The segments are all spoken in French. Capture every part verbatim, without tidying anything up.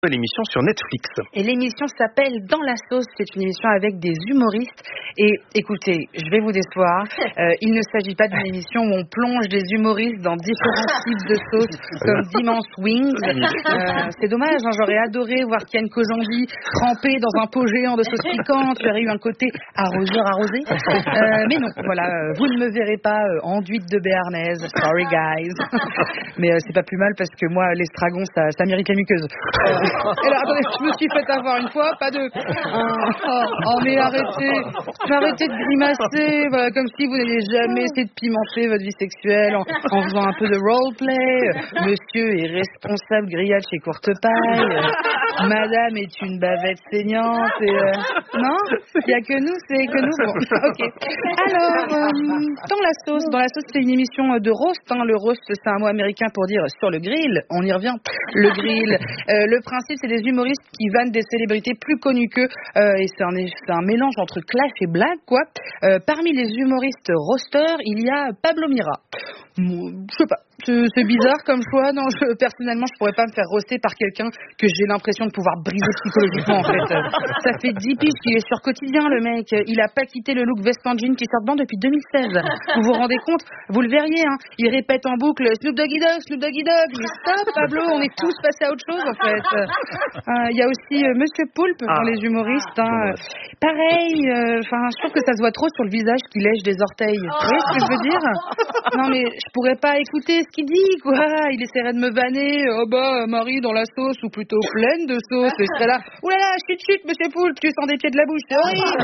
L'émission sur Netflix. Et l'émission s'appelle Dans la sauce. C'est une émission avec des humoristes. Et écoutez, je vais vous décevoir. Euh, il ne s'agit pas d'une émission où on plonge des humoristes dans différents types de sauces, comme d'immenses wings. Euh, c'est dommage, hein, j'aurais adoré voir Kian Kojandi trempé dans un pot géant de sauce piquante. J'aurais eu un côté arroseur arrosé. Euh, mais non, voilà, vous ne me verrez pas euh, enduite de béarnaise. Sorry guys. Mais euh, c'est pas plus mal parce que moi, l'estragon, ça, ça m'irrite les muqueuses. Euh, Et là, attendez, je me suis fait avoir une fois, pas deux. Oh, oh mais arrêtez, arrêtez de grimacer, voilà, comme si vous n'alliez jamais essayer de pimenter votre vie sexuelle en, en faisant un peu de roleplay. Monsieur est responsable grillade chez Courtepaille. Madame est une bavette saignante. Et, euh, non, il n'y a que nous, c'est que nous. Bon, ok. Alors, euh, dans la sauce, dans la sauce, c'est une émission de roast. Hein. Le roast, c'est un mot américain pour dire sur le grill. On y revient. Le grill. Euh, le principe, c'est des humoristes qui vannent des célébrités plus connues qu'eux. Euh, et c'est un, c'est un mélange entre clash et blague, quoi. Euh, parmi les humoristes roasters, il y a Pablo Mira. Je sais pas, c'est, c'est bizarre comme choix. Non, je, personnellement, je pourrais pas me faire roaster par quelqu'un que j'ai l'impression de pouvoir briser psychologiquement, en fait. Ça fait dix piges qu'il est sur Quotidien, le mec. Il a pas quitté le look veste en jean qui sort de banc depuis deux mille seize. Vous vous rendez compte? Vous le verriez, hein. Il répète en boucle Snoop Doggy Dogg, Snoop Doggy Dogg. Mais stop, Pablo, on est tous passés à autre chose, en fait. Il euh, y a aussi euh, Monsieur Poulpe dans ah. les humoristes. Hein. Pareil, enfin, euh, je trouve que ça se voit trop sur le visage qui lèche des orteils. Vous voyez ce que je veux dire? Non, mais je pourrais pas écouter ce qu'il dit, quoi. Il essaierait de me vanner. Oh bah, Marie dans la sauce, ou plutôt pleine de sauce. Et je serais là. Ouh là là, chut chut, Monsieur Poulpe, tu sens des pieds de la bouche, c'est horrible.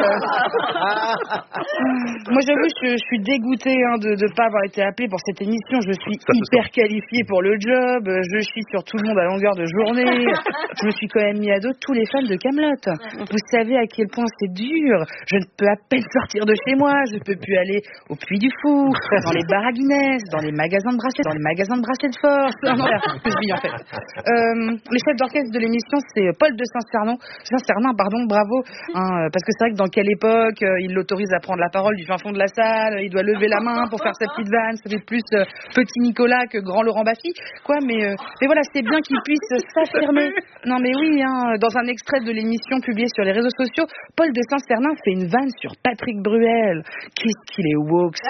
Moi, j'avoue, je, je suis dégoûtée hein, de ne pas avoir été appelée pour cette émission. Je suis ça hyper qualifiée pour le job. Je chie sur tout le monde à longueur de journée. Je me suis quand même mis à dos tous les fans de Kaamelott. Vous savez à quel point c'est dur. Je ne peux à peine sortir de chez moi. Je peux plus aller au Puy du Fou, dans les bars à Guinness, dans les magasins de bracelets, dans les magasins de bracelets de force. Non, non, que je vis en fait. Euh, les chefs d'orchestre de l'émission, c'est Paul de Saint-Cernin. Saint-Cernin, pardon, bravo. Hein, parce que c'est vrai que dans quelle époque euh, il l'autorise à prendre la parole du fin fond de la salle, il doit lever la main pour faire sa petite vanne. Ça fait plus euh, petit Nicolas que grand Laurent Baffy. Quoi, mais, euh, mais voilà, c'est bien qu'il puisse s'affirmer. Non mais oui, hein, dans un extrait de l'émission publiée sur les réseaux sociaux, Paul de Saint-Cernin fait une vanne sur Patrick Bruel. Qu'est-ce qu'il est woke ce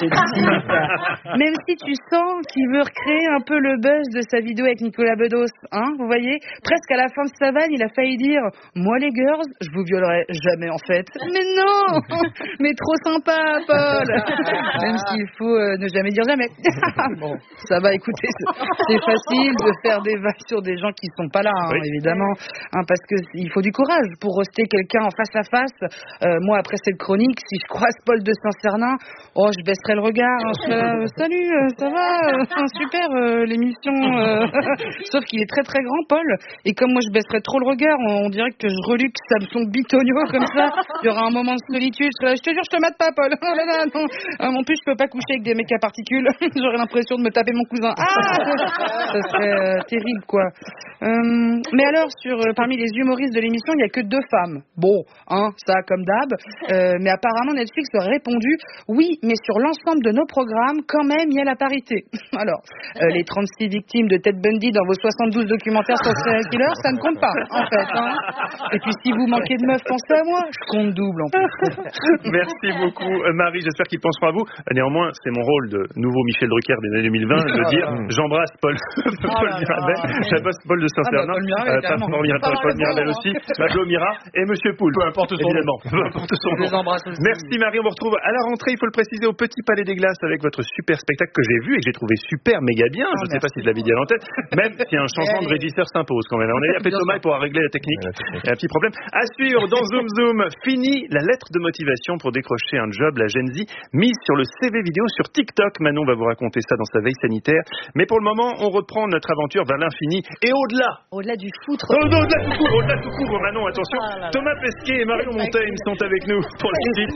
type. Même si tu sens qu'il veut recréer un peu le buzz de sa vidéo avec Nicolas Bedos, hein, vous voyez, presque à la fin de sa vanne, il a failli dire « Moi les girls, je vous violerai jamais en fait. » Mais non. Mais trop sympa, Paul. Même s'il faut euh, ne jamais dire jamais. Bon, ça va, écoutez, c'est facile de faire des vannes sur des gens qui sont pas là, hein, oui. Évidemment, hein, parce que il faut du courage pour roaster quelqu'un en face à face. Euh, moi, après cette chronique, si je croise Paul de Saint-Cernin, oh, je baisserai le regard. Hein, je serai là, salut, euh, ça va, euh, super euh, l'émission. Euh... Sauf qu'il est très très grand, Paul, et comme moi je baisserai trop le regard, on, on dirait que je reluque Samson Bitonio comme ça. Il y aura un moment de solitude. Je, serai là, je te jure, je te mate pas, Paul. Oh là là, non. En plus, je peux pas coucher avec des mecs à particules. J'aurais l'impression de me taper mon cousin. Ah, ça serait euh, terrible, quoi. Euh, mais alors, sur euh, parmi les humoristes de l'émission, il y a que deux femmes. Bon, hein, ça comme d'hab. Euh, mais apparemment, Netflix aurait répondu oui, mais sur l'ensemble de nos programmes, quand même, il y a la parité. Alors, euh, les trente-six victimes de Ted Bundy dans vos soixante-douze documentaires sur serial killer, ça ne compte pas, en fait. Hein. Et puis, si vous manquez de meufs, pensez à moi. Je compte double, en plus. Merci beaucoup, Marie. J'espère qu'ils penseront à vous. Néanmoins, c'est mon rôle de nouveau Michel Drucker des années deux mille vingt de dire j'embrasse Paul, Paul Mirabel, j'embrasse Paul de Saint-Cernin, ah bah, Paul, euh, Paul, Mirabel, Paul Mirabel aussi, Pablo Mira et Monsieur Poulpe. Peu importe son évidemment. nom. Peu importe son nom. Merci Marie. On vous retrouve à la rentrée, il faut le préciser, au Petit Palais des Glaces avec votre super spectacle que j'ai vu et que j'ai trouvé super méga bien. Je ne sais pas si je l'avais dit à l'antenne, même si un changement de régisseur s'impose quand même. On est appelé Thomas pour régler la technique. Il y a un petit problème. À suivre dans Zoom Zoom. Fini la lettre de motivation pour décrocher un job. La Gen Z mise sur le C V vidéo sur TikTok. Manon va vous raconter ça dans sa veille sanitaire. Mais pour le moment, on reprend notre aventure vers l'infini et au-delà. Au-delà du foutre. Oh, non, au-delà tout court, au-delà tout court, Manon, attention. Ah, là, là. Thomas Pesquet et Marion Montaigne sont avec nous pour la suite.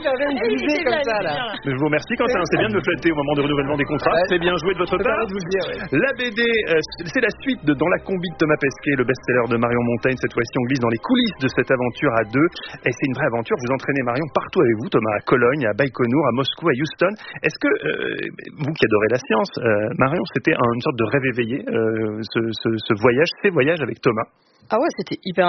Je vous remercie, Quentin. C'est bien de me flatter au moment du renouvellement des contrats. Ouais. C'est bien joué de votre part. De vous le dire, ouais. La B D, euh, c'est la suite de Dans la combi de Thomas Pesquet, le best-seller de Marion Montaigne. Cette fois-ci, on glisse dans les coulisses de cette aventure à deux. Et c'est une vraie aventure. Vous entraînez Marion partout avec vous, Thomas, à Cologne, à Baïkonour, à Moscou, à Houston. Est-ce que, euh, vous qui adorez la science, euh, Marion, c'était un, une sorte de rêve éveillé, euh, ce, ce, ce voyage, ces voyages avec Thomas? Ah ouais, c'était hyper